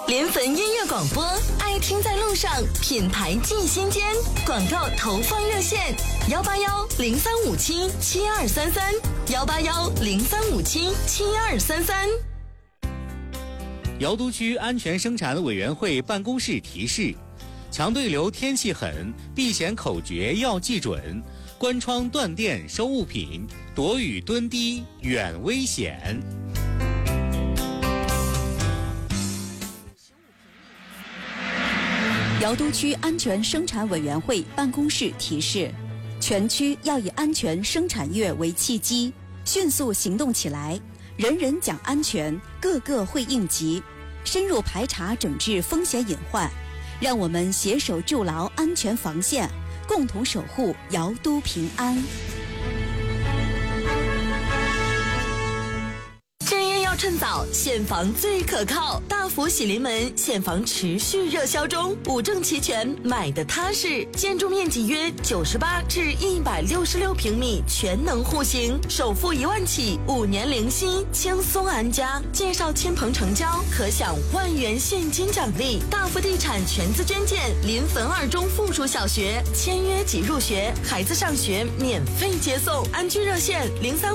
联汾音乐广播，爱听在路上，品牌尽心间。广告投放热线：181-0357-7233，181-0357-7233。 瑶都区安全生产委员会办公室提示：强对流天气狠，避险口诀要记准，关窗断电收物品，躲雨蹲低远危险。 瑶都区安全生产委员会办公室提示：全区要以安全生产月为契机，迅速行动起来，人人讲安全，个个会应急，深入排查整治风险隐患，让我们携手筑牢安全防线，共同守护瑶都平安。 趁早，现房最可靠。大福喜临门现房持续热销中，5证齐全，买的踏实。建筑面积约98至166平米，全能户型，首付1万起，5年零息，轻松安家。介绍亲朋成交，可享10000元现金奖励。大福地产全资捐建临汾2中附属小学，签约即入学，孩子上学免费接送。安居热线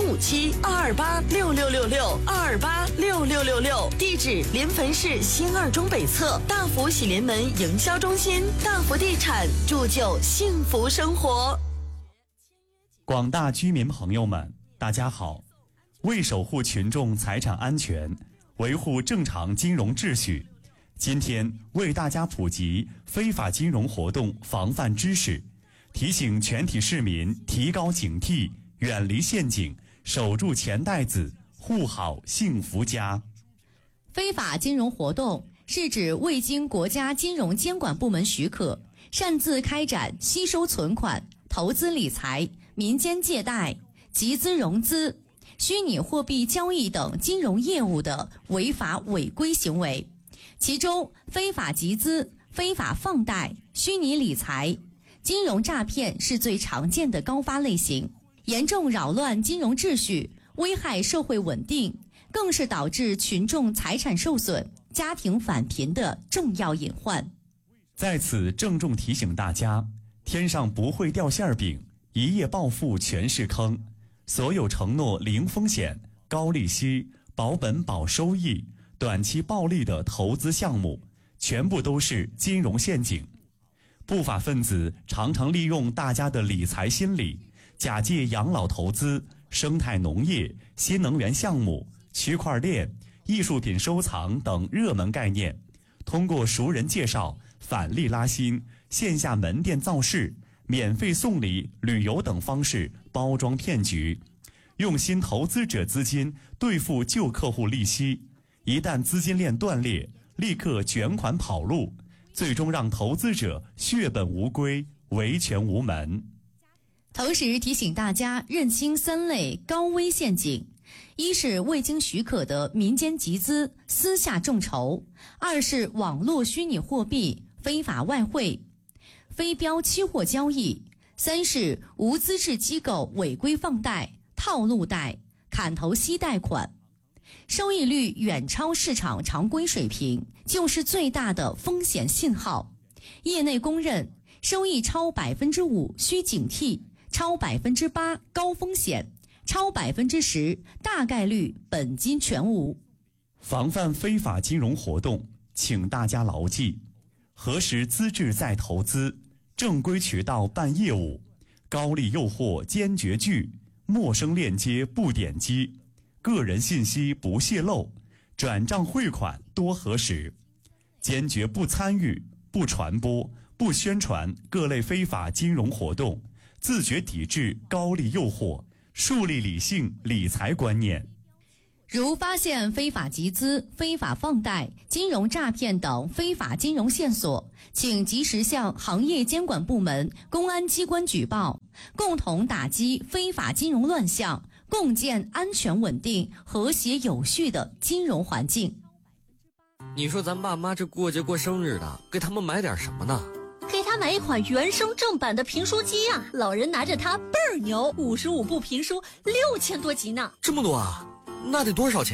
0357-228-6666，228-6666，地址临汾市新2中北侧大福喜临门营销中心。大福地产，铸就幸福生活。 广大居民朋友们，大家好！为守护群众财产安全，维护正常金融秩序，今天为大家普及非法金融活动防范知识，提醒全体市民提高警惕，远离陷阱，守住钱袋子，护好幸福家。 非法金融活动是指未经国家金融监管部门许可，擅自开展吸收存款、投资理财、民间借贷、集资融资、虚拟货币交易等金融业务的违法违规行为。其中，非法集资、非法放贷、虚拟理财、金融诈骗是最常见的高发类型，严重扰乱金融秩序，危害社会稳定，更是导致群众财产受损、家庭返贫的重要隐患。 在此郑重提醒大家，天上不会掉馅饼，一夜暴富全是坑。所有承诺零风险、高利息、保本保收益、短期暴利的投资项目，全部都是金融陷阱。不法分子常常利用大家的理财心理，假借养老投资、生态农业、新能源项目、区块链、艺术品收藏等热门概念，通过熟人介绍、返利拉新、线下门店造势、免费送礼、旅游等方式包装骗局，用新投资者资金兑付旧客户利息，一旦资金链断裂，立刻卷款跑路，最终让投资者血本无归，维权无门。 同时提醒大家认清3类高危陷阱：一是未经许可的民间集资、私下众筹；二是网络虚拟货币、非法外汇、非标期货交易；三是无资质机构违规放贷、套路贷、砍头息贷款。收益率远超市场常规水平，就是最大的风险信号。业内公认，收益超5%需警惕，超8%高风险，超10%大概率本金全无。 防范非法金融活动，请大家牢记：核实资质再投资，正规渠道办业务，高利诱惑坚决拒，陌生链接不点击，个人信息不泄露，转账汇款多核实，坚决不参与、不传播、不宣传各类非法金融活动，自觉抵制高利诱惑，树立理性理财观念。 如发现非法集资、非法放贷、金融诈骗等非法金融线索，请及时向行业监管部门、公安机关举报，共同打击非法金融乱象，共建安全稳定、和谐有序的金融环境。 你说咱爸妈这过节过生日的，给他们买点什么呢？ 给他买一款原声正版的评书机啊，老人拿着它倍儿牛，55部评书6000多集呢。 这么多啊？那得多少钱啊？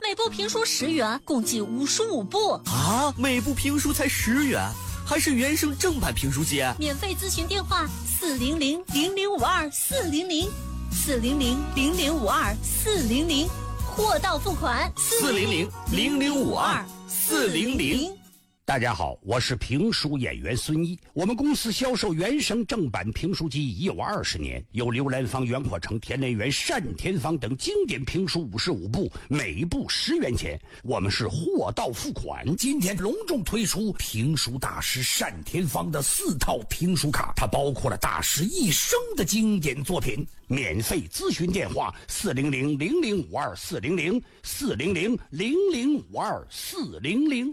每部评书10元，共计55部啊！每部评书才10元，还是原声正版评书机。 免费咨询电话400-0052-400，400-0052-400，货到付款 400-0052-400。 大家好，我是评书演员孙一。我们公司销售原声正版评书机已有20年，有刘兰芳、袁阔成、田连元、单田芳等经典评书55部，每部10元钱。我们是货到付款。今天隆重推出评书大师单田芳的4套评书卡，它包括了大师一生的经典作品。免费咨询电话400-0052-400，400-0052-400。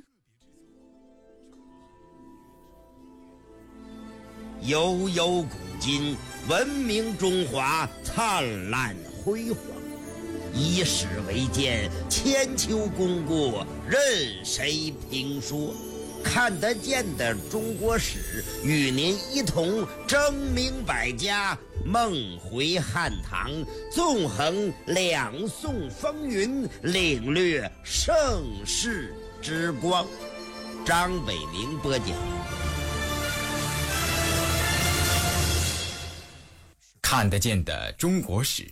悠悠古今，文明中华灿烂辉煌。以史为鉴，千秋功过任谁评说。看得见的中国史，与您一同争明百家，梦回汉唐，纵横2宋风云，领略盛世之光。张北明播讲。 看得见的中国史，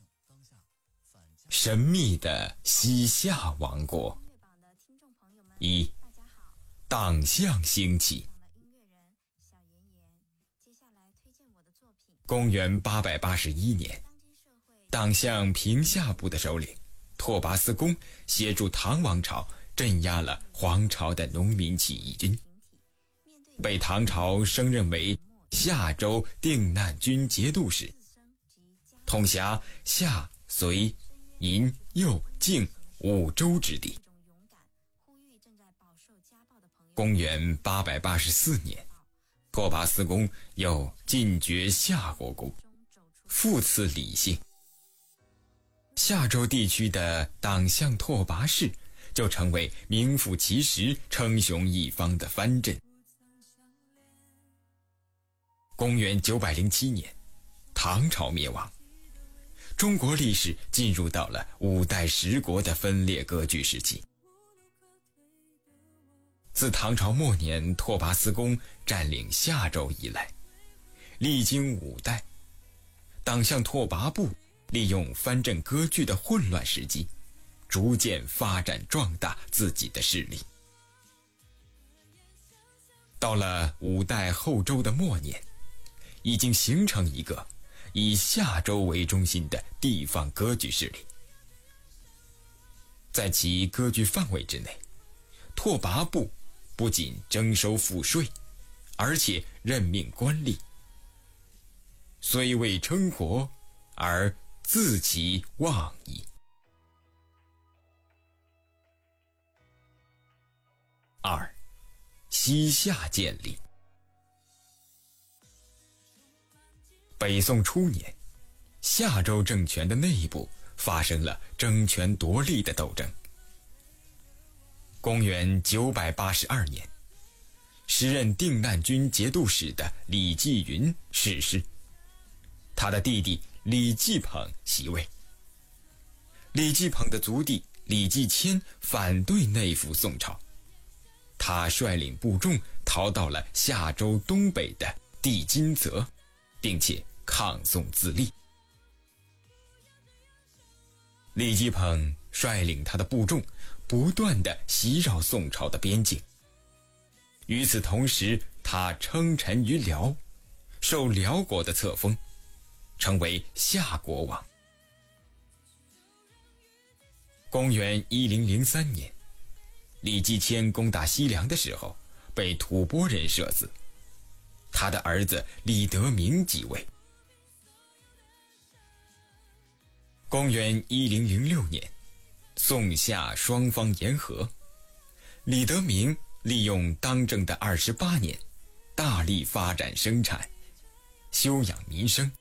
神秘的西夏王国。1. 党项兴起。公元881年，党项平夏部的首领拓跋思恭协助唐王朝镇压了黄巢的农民起义军，被唐朝升任为夏州定难军节度使，统辖夏、隋、银、右、晋5州之地。公元884年，拓跋思恭又进爵夏国公，复赐李姓。夏州地区的党项拓跋氏就成为名副其实、称雄一方的藩镇。公元907年，唐朝灭亡，中国历史进入到了5代10国的分裂割据时期。自唐朝末年拓跋思恭占领夏州以来，历经5代，党项拓跋部利用藩镇割据的混乱时机，逐渐发展壮大自己的势力。到了5代后周的末年，已经形成一个以夏州为中心的地方割据势力。在其割据范围之内，拓跋部不仅征收赋税，而且任命官吏，虽未称国，而自其望矣。2. 西夏建立。北宋初年，夏州政权的内部发生了争权夺利的斗争。公元982年，时任定难军节度使的李继云逝世，他的弟弟李继捧袭位。李继捧的族弟李继迁反对内附宋朝，他率领部众逃到了夏州东北的地金泽，并且抗宋自立。李继捧率领他的部众不断地袭扰宋朝的边境。与此同时，他称臣于辽，受辽国的册封，成为夏国王。公元1003年，李继迁攻打西凉的时候，被吐蕃人射死，他的儿子李德明继位。公元1006年，宋夏双方言和，李德明利用当政的28年，大力发展生产，休养民生，